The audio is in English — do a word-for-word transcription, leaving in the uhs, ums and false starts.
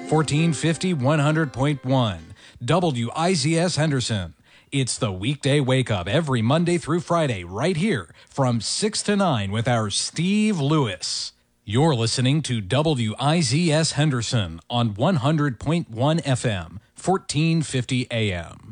fourteen fifty, one hundred point one. W I Z S Henderson. It's the weekday wake up every Monday through Friday right here from six to nine with our Steve Lewis. You're listening to W I Z S Henderson on one hundred point one F M, fourteen fifty A M.